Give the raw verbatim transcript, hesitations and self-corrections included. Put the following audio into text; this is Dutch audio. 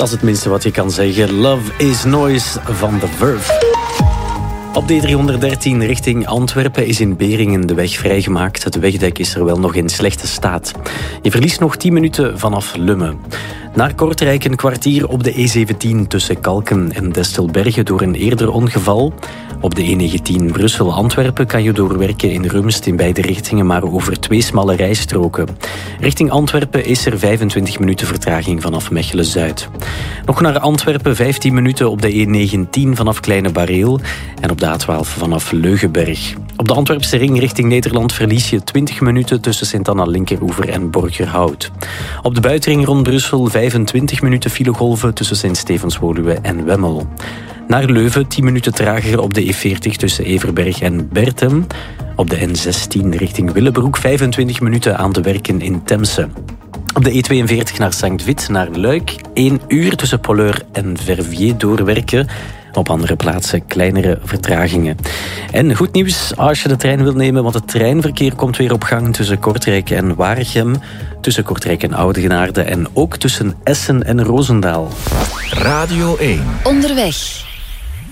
Dat is het minste wat je kan zeggen. Love is Noise van The Verve. Op de E driehonderddertien richting Antwerpen is in Beringen de weg vrijgemaakt. Het wegdek is er wel nog in slechte staat. Je verliest nog tien minuten vanaf Lummen. Naar Kortrijk een kwartier op de E zeventien tussen Kalken en Destelbergen door een eerder ongeval. Op de E negentien Brussel-Antwerpen kan je doorwerken in Rumst in beide richtingen, maar over twee smalle rijstroken. Richting Antwerpen is er vijfentwintig minuten vertraging vanaf Mechelen-Zuid. Nog naar Antwerpen vijftien minuten op de E negentien vanaf Kleine Bareel en op de A twaalf vanaf Leugenberg. Op de Antwerpse ring richting Nederland verlies je twintig minuten tussen Sint-Anna-Linkeroever en Borgerhout. Op de buitenring rond Brussel vijfentwintig minuten filegolven tussen Sint-Stevens-Woluwe en Wemmel. Naar Leuven tien minuten trager op de E veertig tussen Everberg en Bertem. Op de N zestien richting Willebroek vijfentwintig minuten aan de werken in Temse. Op de E tweeënveertig naar Sankt-Vith naar Luik één uur tussen Polleur en Verviers doorwerken. Op andere plaatsen kleinere vertragingen. En goed nieuws als je de trein wilt nemen, want het treinverkeer komt weer op gang tussen Kortrijk en Waregem, tussen Kortrijk en Oudegenaarde en ook tussen Essen en Roosendaal. Radio één. Onderweg.